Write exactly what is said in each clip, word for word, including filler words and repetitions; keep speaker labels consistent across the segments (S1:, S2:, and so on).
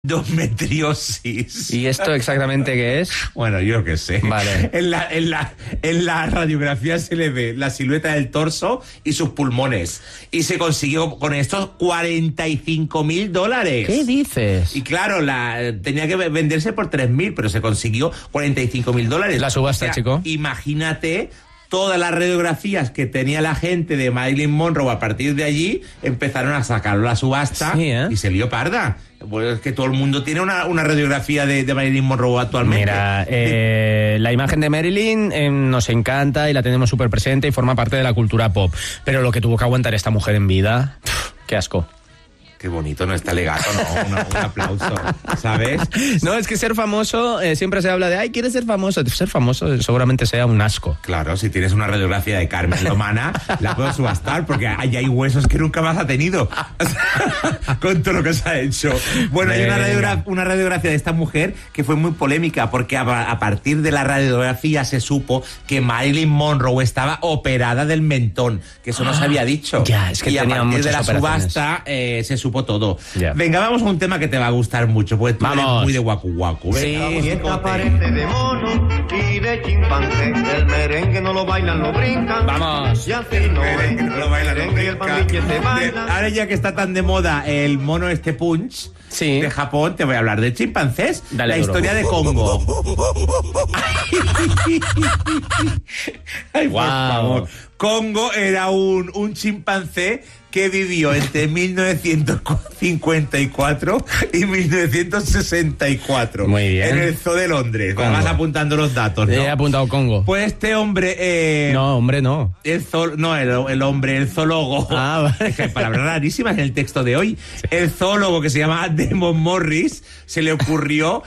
S1: endometriosis.
S2: ¿Y esto exactamente qué es?
S1: Bueno, yo qué sé.
S2: Vale.
S1: En la, en la, en la radiografía se le ve la silueta del torso y sus pulmones. Y se consiguió con estos cuarenta y cinco mil dólares.
S2: ¿Qué dices?
S1: Y claro, la, tenía que venderse por tres mil, pero se consiguió cuarenta y cinco mil dólares.
S2: La subasta, o sea, chico.
S1: Imagínate todas las radiografías que tenía la gente de Marilyn Monroe. A partir de allí empezaron a sacarlo a la subasta.
S2: Sí, ¿eh?
S1: Y se lió parda. Pues es que todo el mundo tiene una, una radiografía de, de Marilyn Monroe actualmente.
S2: Mira, eh, la imagen de Marilyn eh, nos encanta y la tenemos súper presente y forma parte de la cultura pop. Pero lo que tuvo que aguantar esta mujer en vida, pff, qué asco.
S1: Qué bonito, no está legato, ¿no? Un, un aplauso, ¿sabes?
S2: No, es que ser famoso, eh, siempre se habla de, ay, ¿quieres ser famoso? Ser famoso seguramente sea un asco.
S1: Claro, si tienes una radiografía de Carmen Lomana, la puedo subastar, porque ahí hay huesos que nunca más ha tenido. Con todo lo que se ha hecho. Bueno, hay una, radiogra- una radiografía de esta mujer que fue muy polémica, porque a, a partir de la radiografía se supo que Marilyn Monroe estaba operada del mentón, que eso no se había dicho.
S2: Ya, es que
S1: y a
S2: tenía
S1: partir
S2: muchas
S1: de la
S2: operaciones.
S1: subasta eh, se supo todo.
S2: Yeah.
S1: Venga, vamos a un tema que te va a gustar mucho, porque tú
S2: vamos.
S1: eres muy de guacu guacu. Venga,
S2: Sí.
S1: vamos,
S3: Y esta
S1: ponte.
S3: parece de mono y de chimpancé. El merengue no lo bailan, lo brincan.
S2: Vamos.
S3: Y así no es.
S1: Merengue, no lo bailan,
S3: El
S1: no
S3: merengue y el
S1: brincan.
S3: bambiche se
S1: De-
S3: bailan.
S1: Ahora ya que está tan de moda el mono este Punch
S2: Sí.
S1: de Japón, te voy a hablar de chimpancés.
S2: Dale
S1: la
S2: duro.
S1: historia de Congo. Ay, por
S2: Wow.
S1: favor. Congo era un, un chimpancé que vivió entre mil novecientos cincuenta y cuatro y mil novecientos sesenta y cuatro.
S2: Muy bien.
S1: En el Zoo de Londres.
S2: Congo.
S1: Vas apuntando los datos, ¿no?
S2: He apuntado Congo.
S1: Pues este hombre... Eh,
S2: No, hombre, no.
S1: El zool, no, el, el hombre, el zoólogo.
S2: Ah, vale.
S1: Es que hay palabras rarísimas en el texto de hoy. El zoólogo, que se llama Demon Morris, se le ocurrió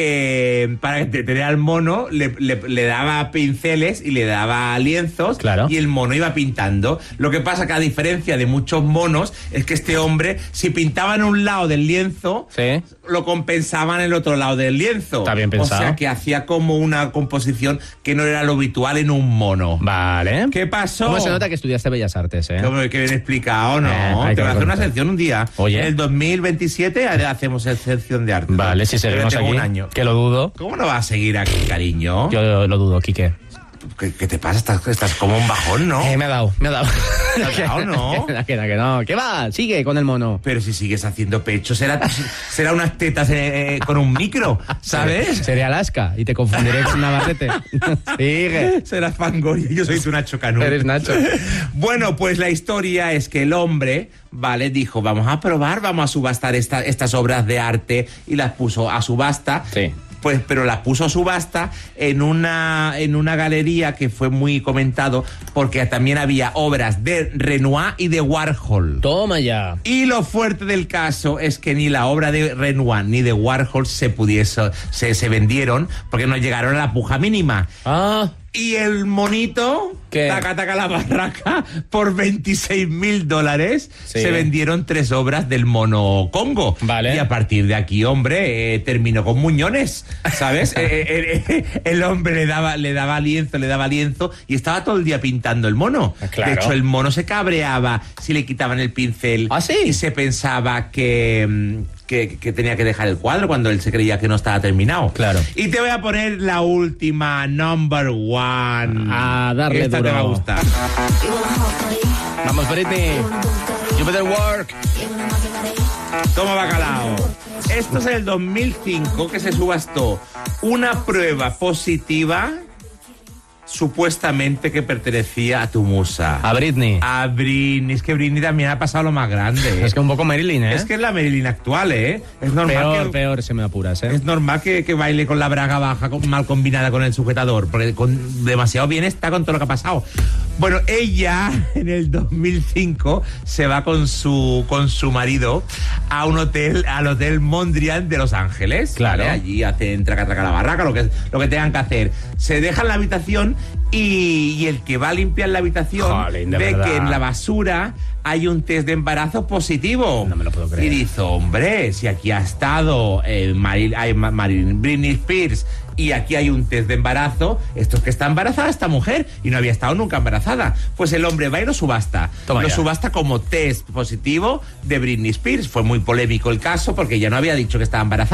S1: que para entretener al mono le, le, le daba pinceles y le daba lienzos.
S2: Claro.
S1: Y el mono iba pintando. Lo que pasa que, a diferencia de muchos monos, es que este hombre, si pintaba en un lado del lienzo,
S2: Sí.
S1: lo compensaba en el otro lado del lienzo.
S2: Está bien pensado.
S1: O sea, que hacía como una composición que no era lo habitual en un mono.
S2: Vale.
S1: ¿Qué pasó?
S2: ¿Cómo se nota que estudiaste Bellas Artes, eh?
S1: Como que bien explicado, ¿no?
S2: Eh, hay
S1: Te
S2: que
S1: voy a hacer una
S2: reconocer.
S1: sección un día.
S2: Oye.
S1: En el dos mil veintisiete hacemos sección de arte.
S2: Vale, si
S1: Pero
S2: seguimos
S1: tengo
S2: aquí,
S1: un año.
S2: que lo dudo.
S1: ¿Cómo no vas a seguir aquí, cariño?
S2: Yo lo dudo, Quique.
S1: ¿Qué, qué te pasa? Estás, estás como un bajón, ¿no?
S2: Eh, me ha dado, me ha dado.
S1: ¿Te ha dado, no?
S2: Que, que, que no. ¿Qué va? Sigue con el mono.
S1: Pero si sigues haciendo pecho, será, será unas tetas eh, eh, con un micro, ¿sabes?
S2: Seré Alaska y te confundiré con Navarrete. Sigue.
S1: Será Fangoria, yo soy tu Nacho Canú.
S2: Eres Nacho.
S1: Bueno, pues la historia es que el hombre, vale, dijo, vamos a probar, vamos a subastar esta, estas obras de arte, y las puso a subasta.
S2: Sí.
S1: Pues, pero las puso a subasta en una, en una galería que fue muy comentado, porque también había obras de Renoir y de Warhol.
S2: Toma ya.
S1: Y lo fuerte del caso es que ni la obra de Renoir ni de Warhol se pudiese, se, se vendieron, porque no llegaron a la puja mínima.
S2: Ah.
S1: Y el monito,
S2: ¿qué?
S1: taca taca la barraca, por veintiséis mil dólares,
S2: Sí.
S1: se vendieron tres obras del mono Congo.
S2: Vale.
S1: Y a partir de aquí, hombre, eh, terminó con muñones, ¿sabes? eh, eh, eh, el hombre le daba, le daba lienzo, le daba lienzo, y estaba todo el día pintando el mono.
S2: Claro.
S1: De hecho, el mono se cabreaba si le quitaban el pincel.
S2: ¿Ah, sí?
S1: Y se pensaba que... mm, Que, que tenía que dejar el cuadro cuando él se creía que no estaba terminado.
S2: Claro.
S1: Y te voy a poner la última, number one.
S2: A darle
S1: Esta
S2: duro.
S1: te va a gustar.
S2: Vamos, Britney. You better work.
S1: Toma bacalao. Esto es el dos mil cinco, que se subastó una prueba positiva supuestamente que pertenecía a tu musa.
S2: A Britney.
S1: A Britney. Es que Britney también ha pasado lo más grande.
S2: Es que un poco Marilyn, ¿eh?
S1: Es que es la Marilyn actual, ¿eh? Es normal
S2: peor,
S1: que...
S2: peor, se me apuras, ¿eh?
S1: Es normal que, que baile con la braga baja, con- mal combinada con el sujetador, porque con, demasiado bien está con todo lo que ha pasado. Bueno, ella en el dos mil cinco se va con su con su marido a un hotel, al Hotel Mondrian de Los Ángeles.
S2: Claro.
S1: ¿Vale? Allí hacen traca traca la barraca, lo que, lo que tengan que hacer. Se dejan la habitación y, y el que va a limpiar la habitación
S2: Jolín, de
S1: ve
S2: verdad.
S1: que en la basura hay un test de embarazo positivo.
S2: No me lo puedo creer.
S1: Y dice, hombre, si aquí ha estado eh, Maril, ay, Ma- Maril- Britney Spears y aquí hay un test de embarazo, esto es que está embarazada esta mujer y no había estado nunca embarazada. Pues el hombre va y lo subasta.
S2: Toma
S1: lo
S2: ya.
S1: subasta como test positivo de Britney Spears. Fue muy polémico el caso porque ella no había dicho que estaba embarazada.